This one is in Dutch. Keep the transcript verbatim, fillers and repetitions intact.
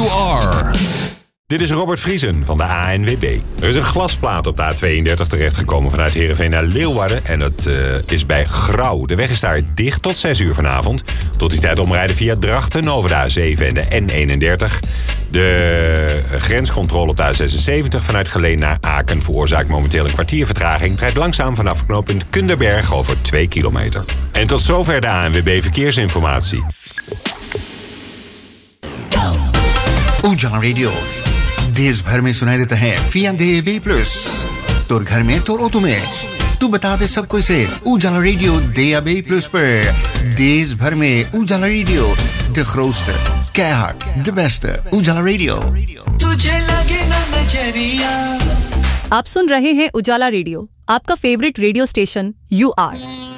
You Are. Dit is Robert Vriesen van de A N W B. Er is een glasplaat op de A tweeëndertig terechtgekomen vanuit Heerenveen naar Leeuwarden. En dat uh, is bij Grauw. De weg is daar dicht tot zes uur vanavond. Tot die tijd omrijden via Drachten over de A zeven en de N eenendertig. De grenscontrole op de A zesenzeventig vanuit Geleen naar Aken veroorzaakt momenteel een kwartier vertraging. Het rijdt langzaam vanaf knooppunt Kunderberg over twee kilometer. En tot zover de A N W B Verkeersinformatie. उजाला रेडियो देश भर में सुनाई देता है fee and B plus तोर घर में तोर तुम्हें तू बता दे सबको इसे उजाला रेडियो दे बी प्लस पर देश भर में उजाला radio the grootste keihard de beste उजाला रेडियो तुझे लगे ना नजरिया आप सुन रहे हैं उजाला रेडियो आपका favourite radio station you are